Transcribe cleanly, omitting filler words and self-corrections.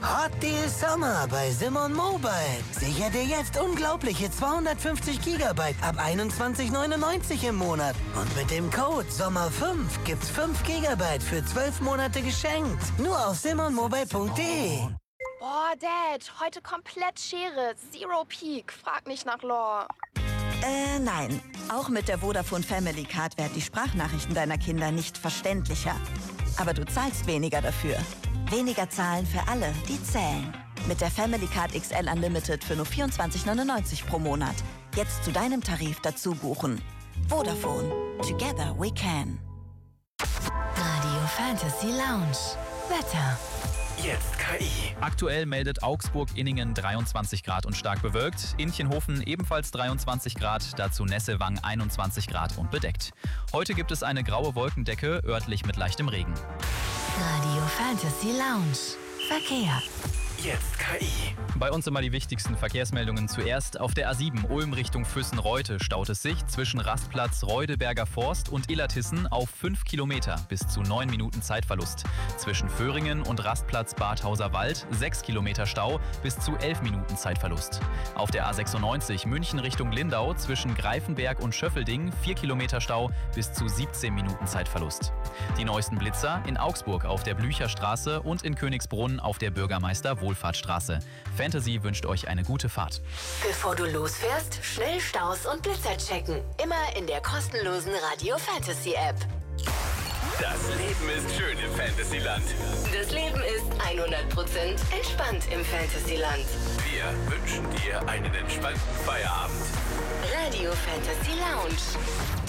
Hot Deal Sommer bei Simon Mobile. Sicher dir jetzt unglaubliche 250 Gigabyte ab 21,99 im Monat. Und mit dem Code SOMMER5 gibt's 5 Gigabyte für 12 Monate geschenkt. Nur auf simonmobile.de. Boah, Dad, heute komplett Schere. Zero Peak. Frag nicht nach Lore. Nein. Auch mit der Vodafone Family Card werden die Sprachnachrichten deiner Kinder nicht verständlicher. Aber du zahlst weniger dafür. Weniger zahlen für alle, die zählen. Mit der Family Card XL Unlimited für nur 24,99 pro Monat. Jetzt zu deinem Tarif dazu buchen. Vodafone. Together we can. Radio Fantasy Lounge. Wetter. Jetzt KI. Aktuell meldet Augsburg-Inningen 23 Grad und stark bewölkt. Inchenhofen ebenfalls 23 Grad, dazu Nessewang 21 Grad und bedeckt. Heute gibt es eine graue Wolkendecke, örtlich mit leichtem Regen. Radio Fantasy Lounge. Verkehr. Jetzt KI. Bei uns immer die wichtigsten Verkehrsmeldungen zuerst. Auf der A7 Ulm Richtung Füssen-Reute staut es sich zwischen Rastplatz Reudeberger Forst und Illertissen auf 5 Kilometer bis zu 9 Minuten Zeitverlust. Zwischen Föhringen und Rastplatz Badhauser Wald 6 Kilometer Stau bis zu 11 Minuten Zeitverlust. Auf der A96 München Richtung Lindau zwischen Greifenberg und Schöffelding 4 Kilometer Stau bis zu 17 Minuten Zeitverlust. Die neuesten Blitzer in Augsburg auf der Blücherstraße und in Königsbrunn auf der Bürgermeister-Wohlfahrtsstraße. Fantasy wünscht euch eine gute Fahrt. Bevor du losfährst, schnell Staus und Blitzer checken. Immer in der kostenlosen Radio Fantasy App. Das Leben ist schön im Fantasyland. Das Leben ist 100% entspannt im Fantasyland. Wir wünschen dir einen entspannten Feierabend. Radio Fantasy Lounge.